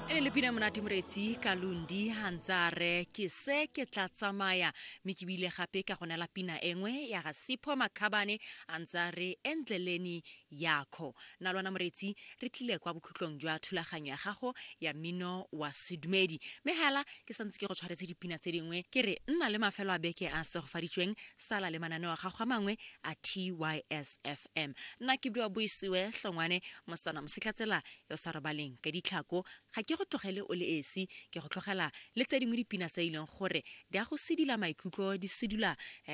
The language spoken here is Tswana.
Ene le pina monate moretsi ka lundi hantsare ke se ke tla tsamaya mme ke bile gape ka gona la pina engwe ya ga Sipho Makhabane hantsare endleleni yakho na lwana moretsi re tlile kwa bokhutlong jwa thulaganyo ya gago ya mmino wa sedumedi mme hala ke santse ke go tshwaretse dipina tse dingwe ke re nna le mafelo a beke a se go faditsweng sala le mananeo a gago a mangwe a TYSFM nna ke bua buisiwe hlongwane mosana mosetlhatsela yo sa robaleng ka ditlhako ga ke go tlogele o le esi ke go tlogela le tse dingwe dipina tse ileng gore di a go sedila maikutlo di sedula